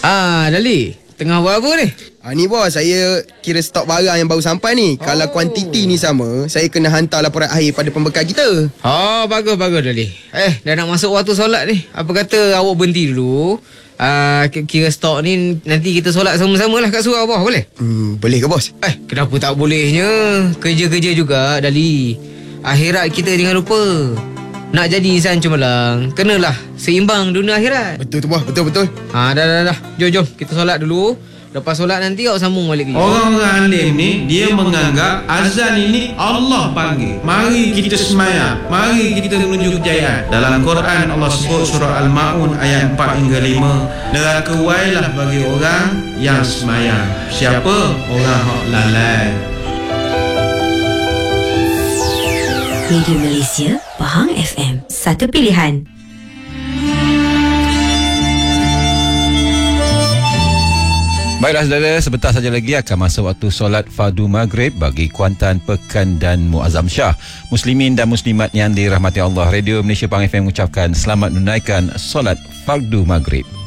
Dali, tengah buat apa ni? Ni bos, saya kira stok barang yang baru sampai ni. Kalau kuantiti ni sama, saya kena hantar laporan akhir pada pembekal kita. Bagus Dali. Dah nak masuk waktu solat ni. Apa kata awak berhenti dulu? Kira stok ni nanti kita solat sama-sama lah kat surau bawah, boleh? Boleh ke bos? Kenapa tak bolehnya? Kerja-kerja juga, Dali. Akhirat kita jangan lupa. Nak jadi insan cemerlang, kenalah seimbang dunia akhirat. Betul tu bos, betul. Dah. Jom kita solat dulu. Lepas solat nanti awak sambung balik kerja. Orang-orang alim ni dia menganggap azan ini Allah panggil. Mari kita semayang, mari kita menuju kejayaan. Dalam Quran Allah sebut surah Al-Maun ayat 4 hingga 5, neraka wailah bagi orang yang semayang. Siapa? Orang hak lalai. Radio Malaysia, Pahang FM, satu pilihan. Baiklah saudara, sebentar saja lagi akan masuk waktu solat fardu maghrib bagi Kuantan, Pekan dan Muazzam Shah. Muslimin dan muslimat yang dirahmati Allah, Radio Malaysia Pahang FM mengucapkan selamat menunaikan solat fardu maghrib.